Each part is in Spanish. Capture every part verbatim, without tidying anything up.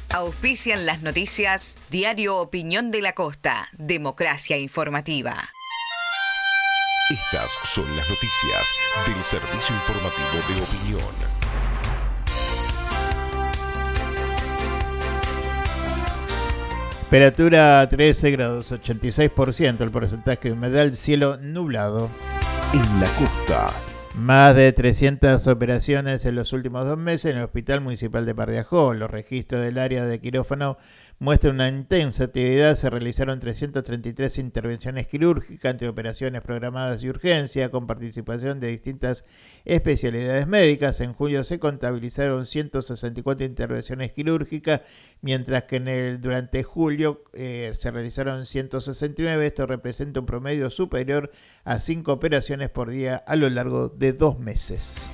Auspician las noticias Diario Opinión de la Costa, Democracia Informativa. Estas son las noticias del Servicio Informativo de Opinión. Temperatura trece grados, ochenta y seis por ciento el porcentaje de humedad, cielo nublado. En la costa. Más de trescientas operaciones en los últimos dos meses en el Hospital Municipal de Par de Ajó. Los registros del área de quirófano muestran una intensa actividad. Se realizaron trescientas treinta y tres intervenciones quirúrgicas entre operaciones programadas y urgencia con participación de distintas especialidades médicas. En julio se contabilizaron ciento sesenta y cuatro intervenciones quirúrgicas, mientras que en el, durante julio eh, se realizaron ciento sesenta y nueve. Esto representa un promedio superior a cinco operaciones por día a lo largo de dos meses.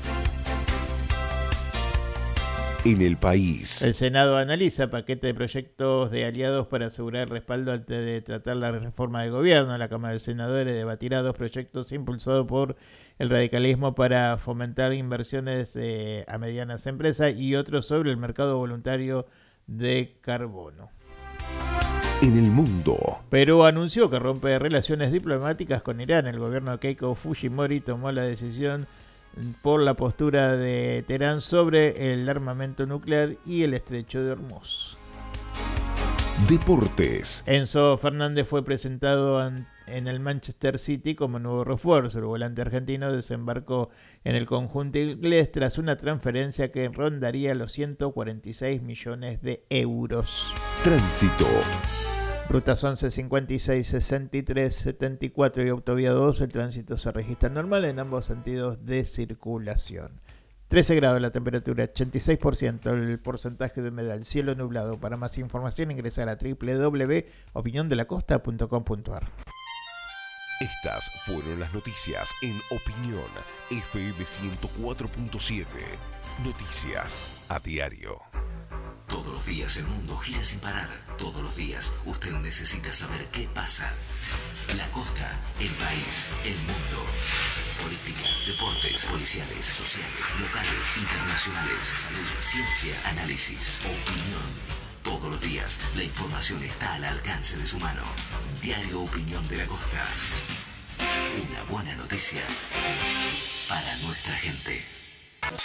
En el país. El Senado analiza paquete de proyectos de aliados para asegurar el respaldo antes de tratar la reforma de gobierno. La Cámara de Senadores debatirá dos proyectos impulsados por el radicalismo para fomentar inversiones eh, a medianas empresas y otro sobre el mercado voluntario de carbono. En el mundo. Perú anunció que rompe relaciones diplomáticas con Irán. El gobierno de Keiko Fujimori tomó la decisión por la postura de Teherán sobre el armamento nuclear y el estrecho de Hormuz. Deportes. Enzo Fernández fue presentado en el Manchester City como nuevo refuerzo. El volante argentino desembarcó en el conjunto inglés tras una transferencia que rondaría los ciento cuarenta y seis millones de euros. Tránsito. Rutas once, cincuenta y seis, sesenta y tres, setenta y cuatro y Autovía dos, el tránsito se registra normal en ambos sentidos de circulación. trece grados la temperatura, ochenta y seis por ciento el porcentaje de humedad, cielo nublado. Para más información ingresar a doble u doble u doble u punto opinión de la costa punto com punto a r. Estas fueron las noticias en Opinión F M ciento cuatro punto siete. Noticias a diario. Todos los días el mundo gira sin parar. Todos los días usted necesita saber qué pasa. La costa, el país, el mundo. Política, deportes, policiales, sociales, locales, internacionales, salud, ciencia, análisis, opinión. Todos los días la información está al alcance de su mano. Diario Opinión de la Costa. Una buena noticia para nuestra gente.